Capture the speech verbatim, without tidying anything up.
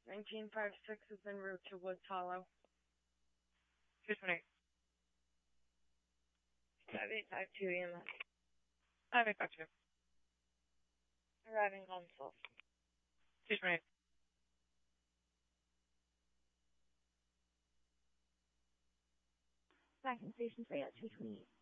nineteen fifty-six is en route to Woods Hollow. two twenty-eight. five eight five two E M S. five eight five two. Arriving console. two twenty-eight. Back in station three at two twenty-eight.